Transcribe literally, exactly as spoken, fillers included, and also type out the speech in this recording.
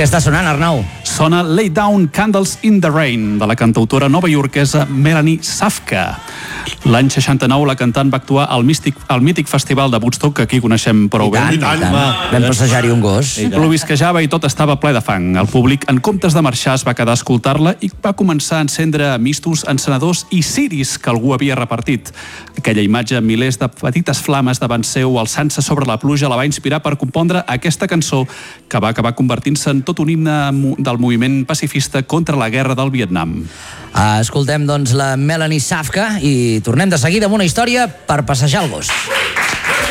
Què està sonant, Arnau? Sona Lay Down Candles in the Rain, de la cantautora novaiorquesa Melanie Safka. L'any seixanta-nou la cantant va actuar al místic, al mític festival de Woodstock, que aquí coneixem prou bé. I tant, i tant. Vam passejar-hi un gos. Plovisquejava i tot estava ple de fang. El públic, en comptes de marxar, es va quedar a escoltar-la i va començar a encendre mistos, encenedors i ciris que algú havia repartit. Aquella imatge, milers de petites flames davant seu alçant-se sobre la pluja, la va inspirar per compondre aquesta cançó que va acabar convertint-se en tot un himne del moviment pacifista contra la guerra del Vietnam. Escoltem, doncs, la Melanie Safka i tornem de seguida amb una història per passejar el gos.